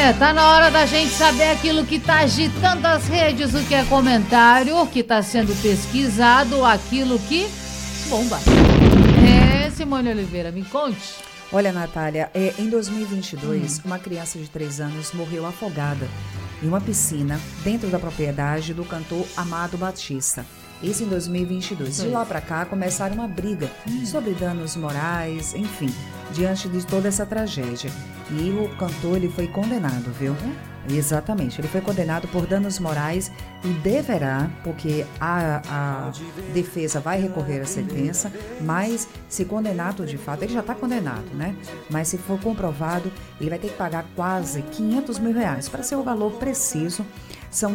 Tá na hora da gente saber aquilo que tá agitando as redes, o que é comentário, o que tá sendo pesquisado, aquilo que bomba. Simone Oliveira, me conte. Olha, Natália, em 2022, uma criança de 3 anos morreu afogada em uma piscina dentro da propriedade do cantor Amado Batista. Isso em 2022. De lá para cá, começaram uma briga sobre danos morais, enfim, diante de toda essa tragédia. E o cantor, ele foi condenado, viu? Exatamente, ele foi condenado por danos morais e deverá, porque a defesa vai recorrer à sentença, mas se condenado de fato, ele já está condenado, né? Mas se for comprovado, ele vai ter que pagar quase R$500 mil. Para ser o valor preciso, são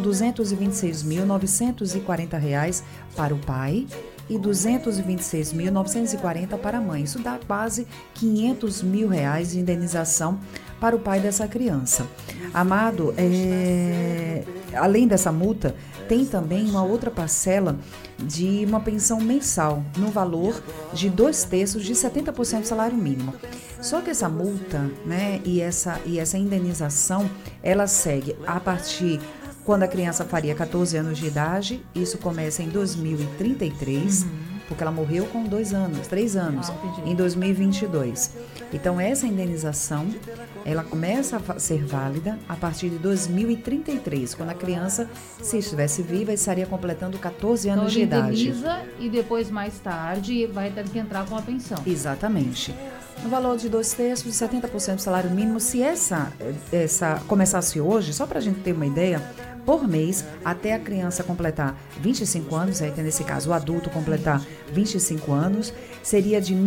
R$226.940 para o pai e R$226.940 para a mãe. Isso dá quase R$500 mil de indenização para o pai dessa criança. Amado, além dessa multa, tem também uma outra parcela de uma pensão mensal no valor de 2/3 de 70% do salário mínimo. Só que essa multa, né, e essa indenização, ela segue a partir quando a criança faria 14 anos de idade. Isso começa em 2033, porque ela morreu com 3 anos, em 2022. Então, essa indenização, ela começa a ser válida a partir de 2033, quando a criança, se estivesse viva, estaria completando 14 anos de idade. Indeniza e depois, mais tarde, vai ter que entrar com a pensão. Exatamente. No valor de 2/3 de 70% do salário mínimo, se essa começasse hoje, só para a gente ter uma ideia, por mês, até a criança completar 25 anos, aí nesse caso o adulto completar 25 anos, seria de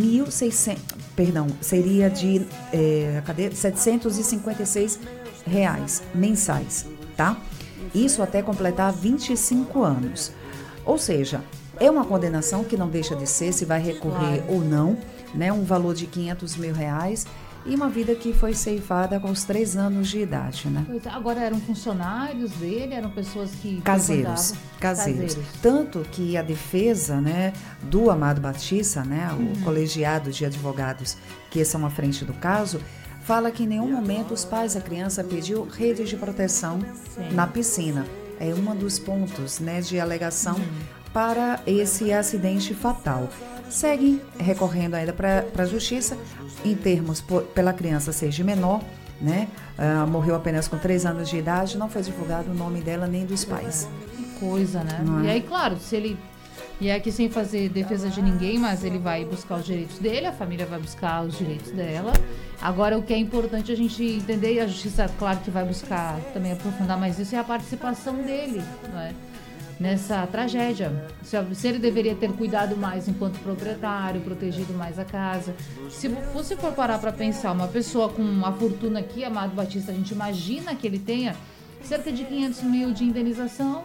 R$756 mensais, tá? Isso até completar 25 anos. Ou seja, é uma condenação que não deixa de ser, se vai recorrer ou não, né? Um valor de R$500 mil e uma vida que foi ceifada com os 3 anos de idade, né? Agora eram funcionários dele, eram pessoas que... Caseiros. Tanto que a defesa, né, do Amado Batista, né, o colegiado de advogados que são à frente do caso, fala que em nenhum momento os pais da criança pediu redes de proteção na piscina. É um dos pontos, né, de alegação para esse acidente fatal. Seguem recorrendo ainda para a justiça, em termos pela criança ser de menor, né? Morreu apenas com 3 anos de idade, não foi divulgado o nome dela nem dos pais. Que coisa, né? Não é? E aí, claro, se ele... E aqui sem fazer defesa de ninguém, mas ele vai buscar os direitos dele, a família vai buscar os direitos dela. Agora, o que é importante a gente entender, e a justiça, claro, que vai buscar também aprofundar mais isso, é a participação dele, não é? Nessa tragédia. Se ele deveria ter cuidado mais enquanto proprietário, protegido mais a casa. Se você for parar para pensar, uma pessoa com uma fortuna aqui, Amado Batista, a gente imagina que ele tenha cerca de R$500 mil de indenização,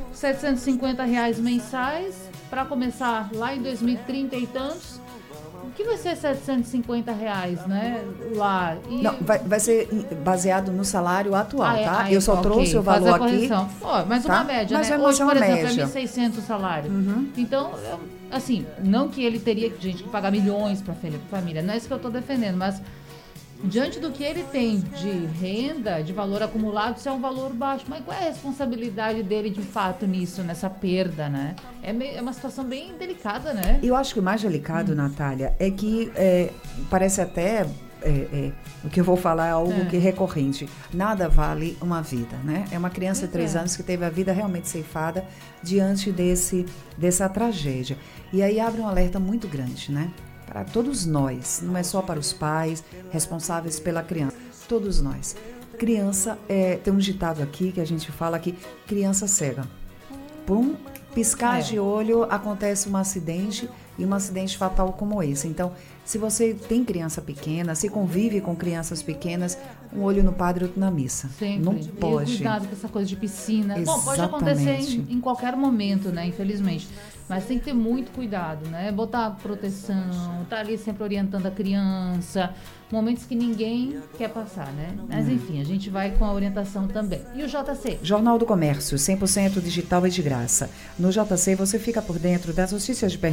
R$750 mensais, para começar lá em 2030 e tantos. O que vai ser R$750, né? Lá. E... Não, vai ser baseado no salário atual, tá? Eu só trouxe o valor aqui. Mas tá? uma média, mas né? Hoje, por exemplo, média. É R$1.600 o salário. Então, assim, não que ele teria, gente, que pagar milhões para família. Não é isso que eu estou defendendo, mas diante do que ele tem de renda, de valor acumulado, isso é um valor baixo. Mas qual é a responsabilidade dele, de fato, nisso, nessa perda, né? É uma situação bem delicada, né? Eu acho que o mais delicado, Natália, é que parece até... o que eu vou falar é algo que é recorrente. Nada vale uma vida, né? É uma criança de 3 anos que teve a vida realmente ceifada diante dessa tragédia. E aí abre um alerta muito grande, né? Para todos nós, não é só para os pais responsáveis pela criança, todos nós. Criança, tem um ditado aqui que a gente fala que criança cega. Por um piscar de olho acontece um acidente, e um acidente fatal como esse. Então, se você tem criança pequena, se convive com crianças pequenas, um olho no padre e outro na missa. Sempre. Não pode. E cuidado com essa coisa de piscina. Exatamente. Bom, pode acontecer em qualquer momento, né? Infelizmente. Mas tem que ter muito cuidado, né? Botar proteção, tá ali sempre orientando a criança. Momentos que ninguém quer passar, né? Mas enfim, a gente vai com a orientação também. E o JC? Jornal do Comércio, 100% digital e de graça. No JC você fica por dentro das notícias de Pernambuco, do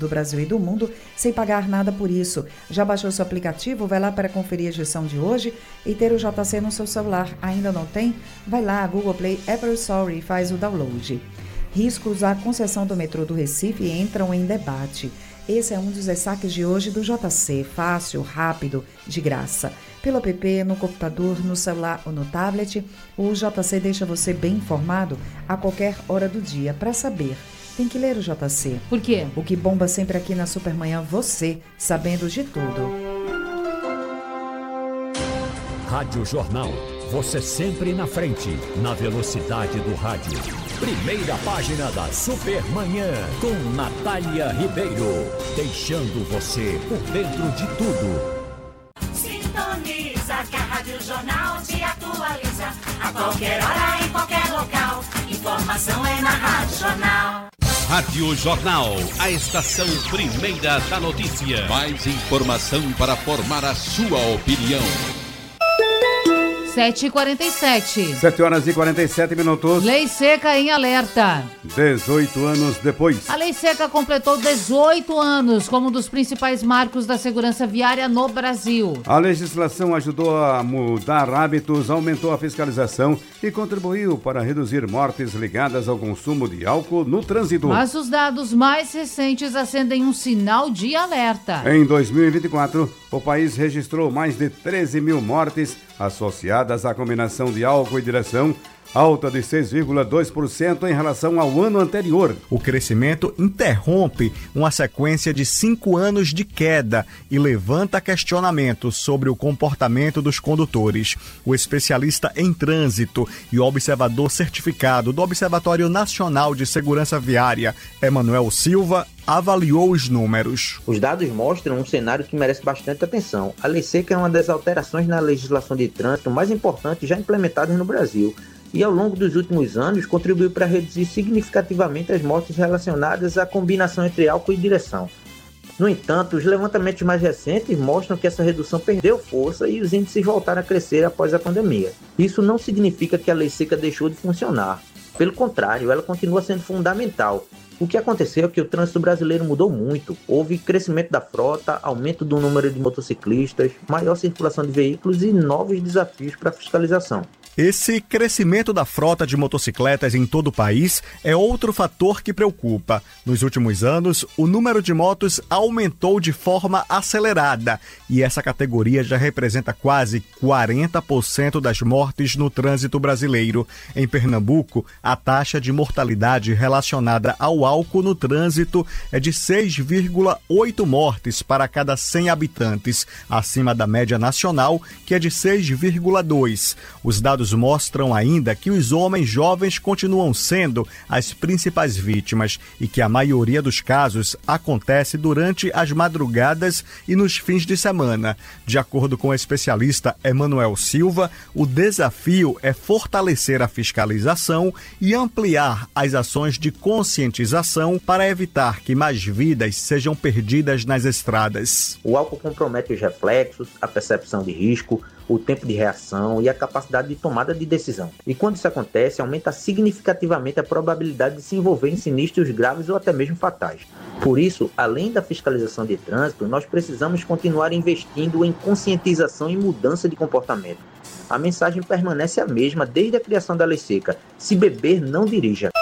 Brasil e do mundo sem pagar nada por isso. Já baixou seu aplicativo? Vai lá para conferir a edição de hoje e ter o JC no seu celular. Ainda não tem? Vai lá, Google Play, Apple Store e faz o download. Riscos à concessão do metrô do Recife entram em debate. Esse é um dos destaques de hoje do JC, fácil, rápido, de graça. Pelo app, no computador, no celular ou no tablet, o JC deixa você bem informado a qualquer hora do dia. Para saber, tem que ler o JC. Por quê? O que bomba sempre aqui na Supermanhã, você, sabendo de tudo. Rádio Jornal, você sempre na frente, na velocidade do rádio. Primeira página da Supermanhã, com Natália Ribeiro, deixando você por dentro de tudo. Sintoniza que a Rádio Jornal te atualiza, a qualquer hora, em qualquer local. Informação é na Rádio Jornal. Rádio Jornal, a estação primeira da notícia. Mais informação para formar a sua opinião. 7h47. 7h47. Lei seca em alerta. 18 anos depois. A Lei Seca completou 18 anos como um dos principais marcos da segurança viária no Brasil. A legislação ajudou a mudar hábitos, aumentou a fiscalização e contribuiu para reduzir mortes ligadas ao consumo de álcool no trânsito. Mas os dados mais recentes acendem um sinal de alerta. Em 2024, o país registrou mais de 13 mil mortes associadas à combinação de álcool e direção, alta de 6,2% em relação ao ano anterior. O crescimento interrompe uma sequência de 5 anos de queda e levanta questionamentos sobre o comportamento dos condutores. O especialista em trânsito e o observador certificado do Observatório Nacional de Segurança Viária, Emanuel Silva, avaliou os números. Os dados mostram um cenário que merece bastante atenção. A Lei Seca é uma das alterações na legislação de trânsito mais importantes já implementadas no Brasil e, ao longo dos últimos anos, contribuiu para reduzir significativamente as mortes relacionadas à combinação entre álcool e direção. No entanto, os levantamentos mais recentes mostram que essa redução perdeu força e os índices voltaram a crescer após a pandemia. Isso não significa que a Lei Seca deixou de funcionar. Pelo contrário, ela continua sendo fundamental. O que aconteceu é que o trânsito brasileiro mudou muito. Houve crescimento da frota, aumento do número de motociclistas, maior circulação de veículos e novos desafios para a fiscalização. Esse crescimento da frota de motocicletas em todo o país é outro fator que preocupa. Nos últimos anos, o número de motos aumentou de forma acelerada e essa categoria já representa quase 40% das mortes no trânsito brasileiro. Em Pernambuco, a taxa de mortalidade relacionada ao álcool no trânsito é de 6,8 mortes para cada 100 habitantes, acima da média nacional, que é de 6,2. Os dados mostram ainda que os homens jovens continuam sendo as principais vítimas e que a maioria dos casos acontece durante as madrugadas e nos fins de semana. De acordo com o especialista Emanuel Silva, o desafio é fortalecer a fiscalização e ampliar as ações de conscientização para evitar que mais vidas sejam perdidas nas estradas. O álcool compromete os reflexos, a percepção de risco, o tempo de reação e a capacidade de tomada de decisão. E quando isso acontece, aumenta significativamente a probabilidade de se envolver em sinistros graves ou até mesmo fatais. Por isso, além da fiscalização de trânsito, nós precisamos continuar investindo em conscientização e mudança de comportamento. A mensagem permanece a mesma desde a criação da Lei Seca: se beber, não dirija.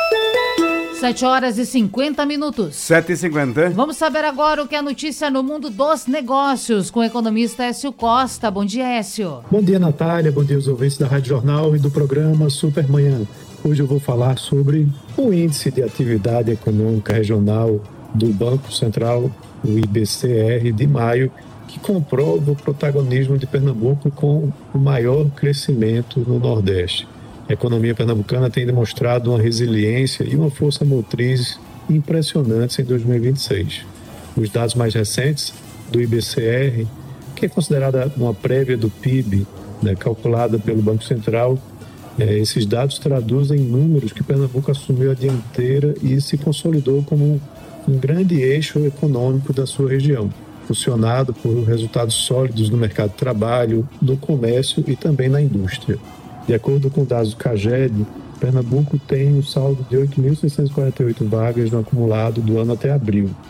7h50. 7h50. Vamos saber agora o que é notícia no mundo dos negócios com o economista Écio Costa. Bom dia, Écio. Bom dia, Natália. Bom dia aos ouvintes da Rádio Jornal e do programa Supermanhã. Hoje eu vou falar sobre o Índice de Atividade Econômica Regional do Banco Central, o IBCR, de maio, que comprova o protagonismo de Pernambuco com o maior crescimento no Nordeste. A economia pernambucana tem demonstrado uma resiliência e uma força motriz impressionantes em 2026. Os dados mais recentes do IBCR, que é considerada uma prévia do PIB, calculada pelo Banco Central, esses dados traduzem números que Pernambuco assumiu a dianteira e se consolidou como um grande eixo econômico da sua região, funcionado por resultados sólidos no mercado de trabalho, no comércio e também na indústria. De acordo com dados do CAGED, Pernambuco tem um saldo de 8.648 vagas no acumulado do ano até abril.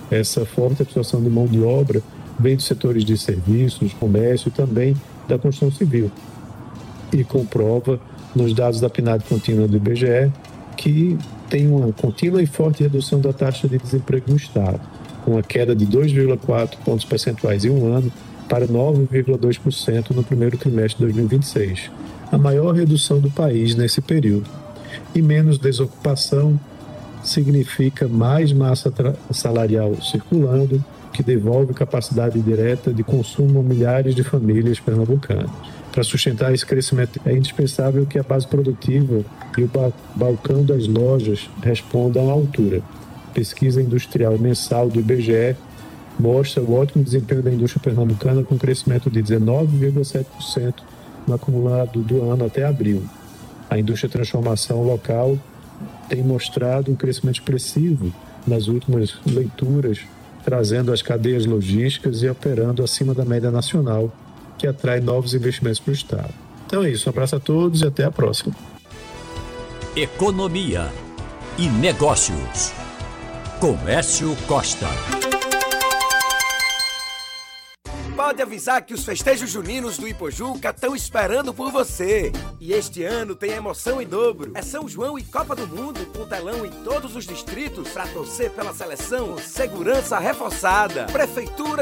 Essa forte absorção de mão de obra vem dos setores de serviços, comércio e também da construção civil. E comprova nos dados da PNAD contínua do IBGE que tem uma contínua e forte redução da taxa de desemprego no Estado, com uma queda de 2,4 pontos percentuais em um ano para 9,2% no primeiro trimestre de 2026, a maior redução do país nesse período. E menos desocupação significa mais massa salarial circulando, que devolve capacidade direta de consumo a milhares de famílias pernambucanas. Para sustentar esse crescimento, é indispensável que a base produtiva e o balcão das lojas respondam à altura. Pesquisa industrial mensal do IBGE mostra o ótimo desempenho da indústria pernambucana, com crescimento de 19,7% no acumulado do ano até abril. A indústria de transformação local tem mostrado um crescimento expressivo nas últimas leituras, trazendo as cadeias logísticas e operando acima da média nacional, que atrai novos investimentos para o Estado. Então é isso, um abraço a todos e até a próxima. Economia e Negócios, com Écio Costa. Pode avisar que os festejos juninos do Ipojuca estão esperando por você. E este ano tem emoção em dobro. É São João e Copa do Mundo, com telão em todos os distritos para torcer pela seleção com segurança reforçada. Prefeitura